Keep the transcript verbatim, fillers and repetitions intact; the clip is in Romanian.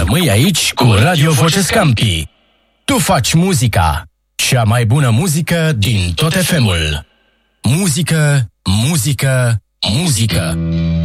Rămâi aici cu Radio Voce Scampi. Tu faci muzica, cea mai bună muzică din tot F M-ul. Muzică, muzică, muzică.